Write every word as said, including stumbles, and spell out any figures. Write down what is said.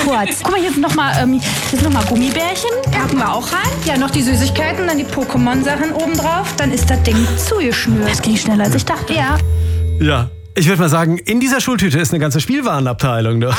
kurz. Guck mal, hier sind nochmal ähm, noch mal Gummibärchen. Packen wir auch rein. Ja, noch die Süßigkeiten, dann die Pokémon-Sachen obendrauf. Dann ist das Ding zugeschnürt. Das ging schneller, als ich dachte. Ja. Ja, ich würde mal sagen, in dieser Schultüte ist eine ganze Spielwarenabteilung.